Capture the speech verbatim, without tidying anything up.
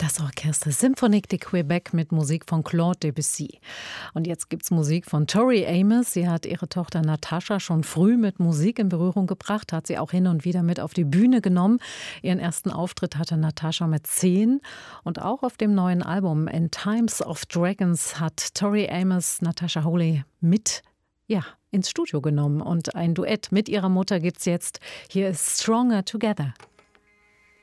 Das Orchester Symphonique de Québec mit Musik von Claude Debussy. Und jetzt gibt's Musik von Tori Amos. Sie hat ihre Tochter Natascha schon früh mit Musik in Berührung gebracht, hat sie auch hin und wieder mit auf die Bühne genommen. Ihren ersten Auftritt hatte Natascha mit zehn. Und auch auf dem neuen Album In Times of Dragons hat Tori Amos Natascha Holley mit ja, ins Studio genommen. Und ein Duett mit ihrer Mutter gibt's jetzt. Hier ist Stronger Together.